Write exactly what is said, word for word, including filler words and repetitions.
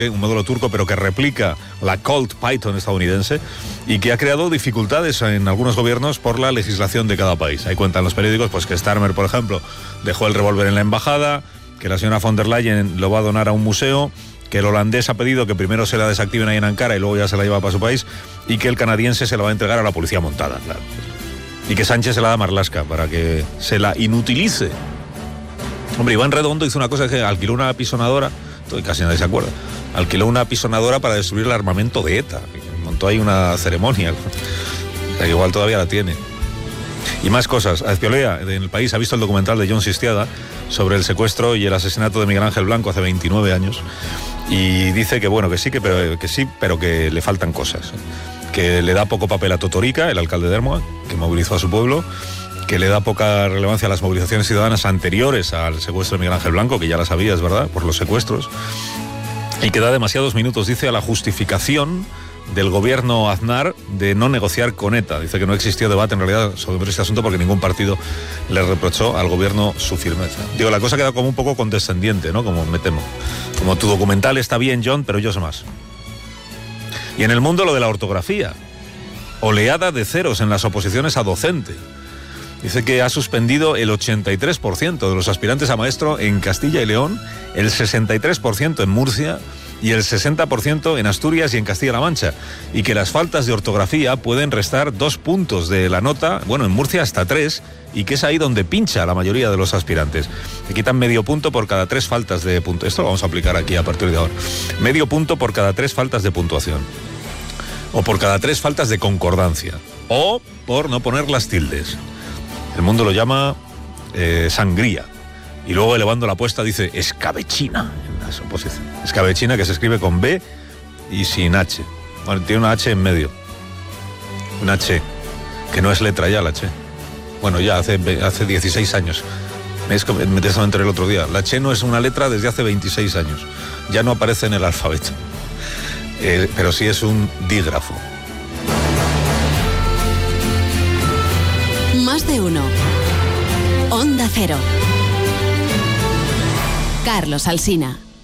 un modelo turco, pero que replica la Colt Python estadounidense y que ha creado dificultades en algunos gobiernos por la legislación de cada país. Ahí cuentan los periódicos pues que Starmer, por ejemplo, dejó el revólver en la embajada, que la señora von der Leyen lo va a donar a un museo, que el holandés ha pedido que primero se la desactiven ahí en Ankara y luego ya se la lleva para su país, y que el canadiense se la va a entregar a la policía montada, claro. Y que Sánchez se la da a Marlaska para que se la inutilice. Hombre, Iván Redondo hizo una cosa, que alquiló una apisonadora, casi nadie se acuerda, alquiló una apisonadora para destruir el armamento de ETA. Montó ahí una ceremonia. O sea, que igual todavía la tiene. Y más cosas. Azpiolea, en El País, ha visto el documental de Jon Sistiada sobre el secuestro y el asesinato de Miguel Ángel Blanco hace veintinueve años. Y dice que bueno, que sí, que, pero, que sí, pero que le faltan cosas. Que le da poco papel a Totorica, el alcalde de Ermua, que movilizó a su pueblo, que le da poca relevancia a las movilizaciones ciudadanas anteriores al secuestro de Miguel Ángel Blanco, que ya las sabía, es verdad, por los secuestros, y que da demasiados minutos, dice, a la justificación del gobierno Aznar de no negociar con ETA. Dice que no existió debate en realidad sobre este asunto porque ningún partido le reprochó al gobierno su firmeza. Digo, la cosa queda como un poco condescendiente, ¿no? Como me temo. Como tu documental está bien, John, pero yo sé más. Y en el mundo lo de la ortografía. Oleada de ceros en las oposiciones a docente. Dice que ha suspendido el ochenta y tres por ciento de los aspirantes a maestro en Castilla y León, el sesenta y tres por ciento en Murcia y el sesenta por ciento en Asturias y en Castilla-La Mancha. Y que las faltas de ortografía pueden restar dos puntos de la nota, bueno, en Murcia hasta tres, y que es ahí donde pincha la mayoría de los aspirantes. Se quitan medio punto por cada tres faltas de punto. Esto lo vamos a aplicar aquí a partir de ahora. Medio punto por cada tres faltas de puntuación. O por cada tres faltas de concordancia. O por no poner las tildes. El mundo lo llama eh, sangría. Y luego, elevando la apuesta, dice escabechina en las oposiciones. Escabechina, que se escribe con B y sin H. Bueno, tiene una H en medio. Una H, que no es letra ya, la H. Bueno, ya hace, hace dieciséis años. Me me enteré el otro día. La H no es una letra desde hace veintiséis años. Ya no aparece en el alfabeto. Eh, pero sí es un dígrafo. Más de uno. Onda Cero. Carlos Alsina.